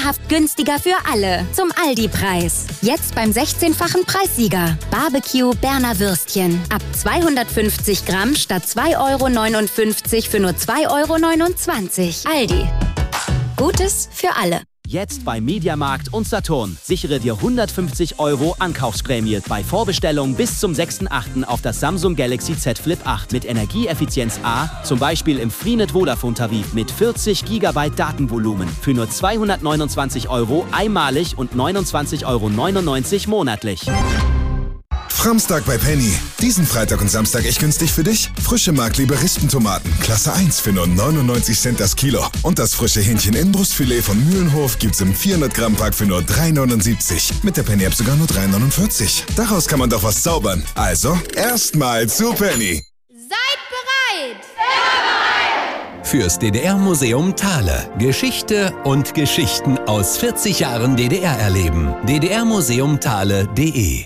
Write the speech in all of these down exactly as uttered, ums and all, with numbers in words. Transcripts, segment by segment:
dauerhaft günstiger für alle. Zum Aldi-Preis. Jetzt beim sechzehnfachen Preissieger. Barbecue Berner Würstchen. Ab zweihundertfünfzig Gramm statt zwei Euro neunundfünfzig für nur zwei Euro neunundzwanzig. Aldi. Gutes für alle. Jetzt bei Mediamarkt und Saturn. Sichere dir hundertfünfzig Euro Ankaufsprämie bei Vorbestellung bis zum sechsten achten auf das Samsung Galaxy Z Flip acht mit Energieeffizienz A, zum Beispiel im Freenet Vodafone Tarif mit vierzig Gigabyte Datenvolumen für nur zweihundertneunundzwanzig Euro einmalig und neunundzwanzig Euro neunundneunzig monatlich. Framstag bei Penny. Diesen Freitag und Samstag echt günstig für dich? Frische Mark-Liberistentomaten, Klasse eins für nur neunundneunzig Cent das Kilo. Und das frische Hähnchen-Innenbrustfilet von Mühlenhof gibt's im vierhundert Gramm Pack für nur drei neunundsiebzig. Mit der Penny-App sogar nur drei neunundvierzig. Daraus kann man doch was zaubern. Also, erstmal zu Penny. Seid bereit! Sehr bereit! Fürs D D R-Museum Thale. Geschichte und Geschichten aus vierzig Jahren D D R erleben. d d r museum thale punkt d e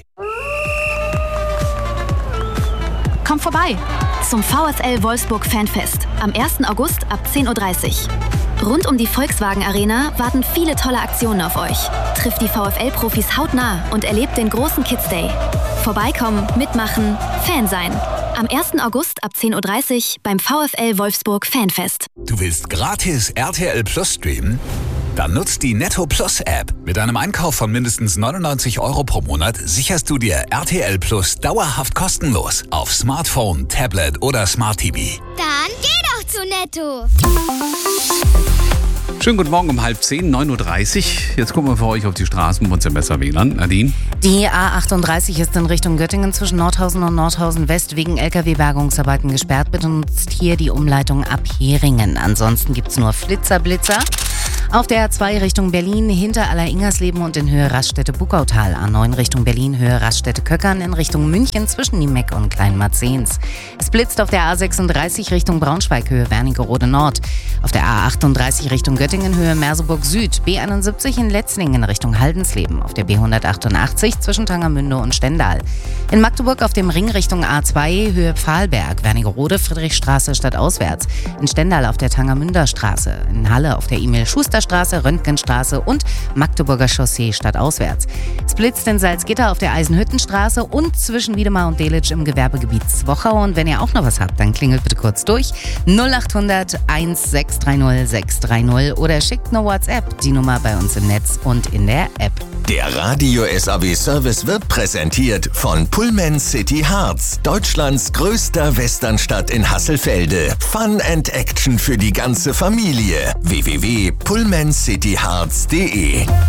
Kommt vorbei zum VfL Wolfsburg Fanfest am ersten August ab zehn Uhr dreißig. Rund um die Volkswagen Arena warten viele tolle Aktionen auf euch. Trifft die VfL-Profis hautnah und erlebt den großen Kids Day. Vorbeikommen, mitmachen, Fan sein. Am ersten August ab zehn Uhr dreißig beim VfL Wolfsburg Fanfest. Du willst gratis R T L Plus streamen? Dann nutzt die Netto Plus App. Mit einem Einkauf von mindestens neunundneunzig Euro pro Monat sicherst du dir R T L Plus dauerhaft kostenlos auf Smartphone, Tablet oder Smart T V. Dann geh doch zu Netto. Schönen guten Morgen um halb zehn, neun Uhr dreißig. Jetzt gucken wir für euch auf die Straßen von Semester W L A N. Nadine? Die A achtunddreißig ist in Richtung Göttingen zwischen Nordhausen und Nordhausen West wegen L K W-Bergungsarbeiten gesperrt. Bitte nutzt hier die Umleitung ab Heringen. Ansonsten gibt's nur Flitzer-Blitzer. Auf der A zwei Richtung Berlin hinter Aller-Ingersleben und in Höhe Raststätte-Buckautal. A neun Richtung Berlin, Höhe Raststätte-Köckern, in Richtung München zwischen Niemeck und Kleinmarzens. Es blitzt auf der A sechsunddreißig Richtung Braunschweig, Höhe Wernigerode Nord. Auf der A achtunddreißig Richtung Göttingen, Höhe Merseburg Süd. B einundsiebzig in Letzlingen Richtung Haldensleben. Auf der B hundertachtundachtzig zwischen Tangermünde und Stendal. In Magdeburg auf dem Ring Richtung A zwei, Höhe Pfahlberg. Wernigerode, Friedrichstraße stadtauswärts. In Stendal auf der Tangermünder Straße. In Halle auf der Emil-Schuster Straße, Röntgenstraße und Magdeburger Chaussee stadtauswärts. Es blitzt in Salzgitter auf der Eisenhüttenstraße und zwischen Wiedemar und Delitzsch im Gewerbegebiet Zwochau. Und wenn ihr auch noch was habt, dann klingelt bitte kurz durch null achthundert eins sechs drei null sechs drei null oder schickt eine WhatsApp, die Nummer bei uns im Netz und in der App. Der Radio S A W Service wird präsentiert von Pullman City Hearts, Deutschlands größter Westernstadt in Hasselfelde. Fun and Action für die ganze Familie. w w w punkt pullman city hearts punkt d e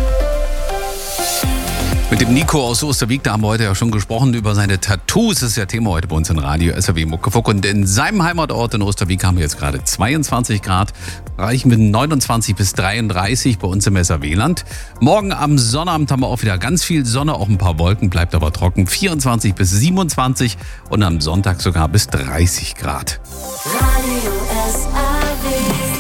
Mit dem Nico aus Osterwieck, da haben wir heute ja schon gesprochen über seine Tattoos. Das ist ja Thema heute bei uns in Radio S A W Muckefuck. Und in seinem Heimatort in Osterwieck haben wir jetzt gerade zweiundzwanzig Grad. Reichen wir neunundzwanzig bis dreiunddreißig bei uns im S A W-Land. Morgen am Sonnabend haben wir auch wieder ganz viel Sonne, auch ein paar Wolken, bleibt aber trocken. vierundzwanzig bis siebenundzwanzig und am Sonntag sogar bis dreißig Grad. Radio S A W.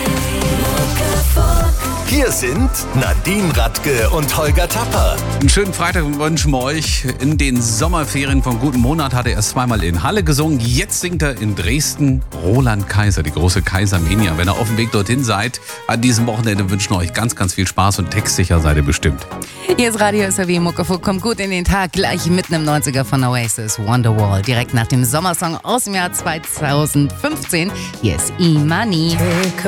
Hier sind Nadine Radke und Holger Tapper. Einen schönen Freitag wünschen wir euch. In den Sommerferien von Guten Monat hat er erst zweimal in Halle gesungen. Jetzt singt er in Dresden Roland Kaiser, die große Kaisermania. Wenn ihr auf dem Weg dorthin seid, an diesem Wochenende wünschen wir euch ganz, ganz viel Spaß und textsicher seid ihr bestimmt. Hier ist Radio S A W Muckefuck, kommt gut in den Tag, gleich mitten im neunziger von Oasis, Wonderwall. Direkt nach dem Sommersong aus dem Jahr zweitausendfünfzehn. Hier ist E-Money.